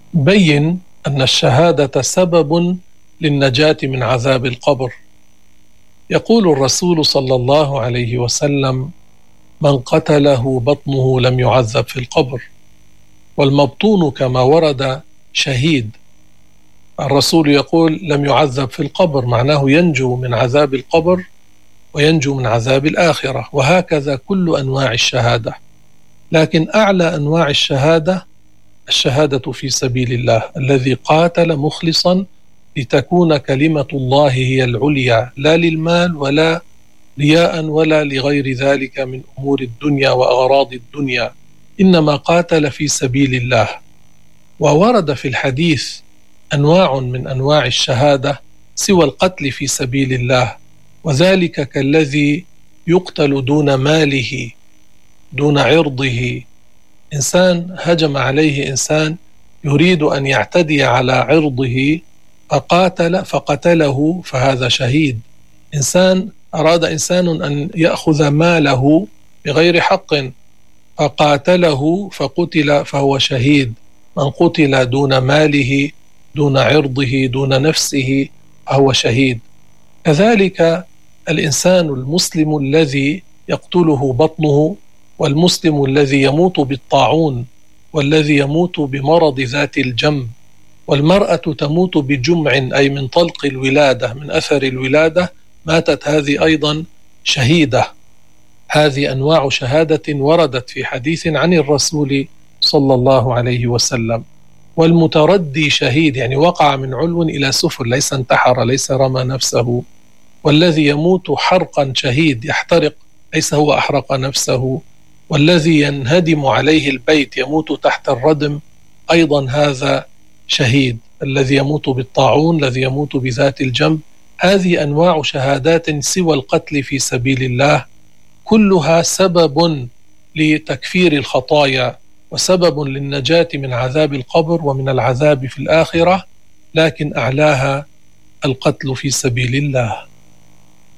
بين أن الشهادة سبب للنجاة من عذاب القبر. يقول الرسول صلى الله عليه وسلم: من قتله بطنه لم يعذب في القبر. والمبطون كما ورد شهيد. الرسول يقول لم يعذب في القبر، معناه ينجو من عذاب القبر وينجو من عذاب الآخرة، وهكذا كل أنواع الشهادة. لكن أعلى أنواع الشهادة في سبيل الله، الذي قاتل مخلصا لتكون كلمة الله هي العليا، لا للمال ولا رياء ولا لغير ذلك من أمور الدنيا وأغراض الدنيا، إنما قاتل في سبيل الله. وورد في الحديث أنواع من أنواع الشهادة سوى القتل في سبيل الله، وذلك كالذي يقتل دون ماله، دون عرضه. إنسان هجم عليه إنسان يريد أن يعتدي على عرضه فقتله، فهذا شهيد. أراد إنسان أن يأخذ ماله بغير حق فقاتله فقتل، فهو شهيد. من قتل دون ماله، دون عرضه، دون نفسه، فهو شهيد. كذلك الإنسان المسلم الذي يقتله بطنه، والمسلم الذي يموت بالطاعون، والذي يموت بمرض ذات الجنب، والمرأة تموت بجمع أي من طلق الولادة، من أثر الولادة ماتت، هذه أيضا شهيدة. هذه أنواع شهادة وردت في حديث عن الرسول صلى الله عليه وسلم. والمتردي شهيد، يعني وقع من علو إلى سفل، ليس انتحر، ليس رمى نفسه. والذي يموت حرقا شهيد، يحترق، ليس هو أحرق نفسه. والذي ينهدم عليه البيت، يموت تحت الردم، أيضا هذا شهيد. الذي يموت بالطاعون، الذي يموت بذات الجنب، هذه أنواع شهادات سوى القتل في سبيل الله، كلها سبب لتكفير الخطايا وسبب للنجاة من عذاب القبر ومن العذاب في الآخرة، لكن أعلاها القتل في سبيل الله.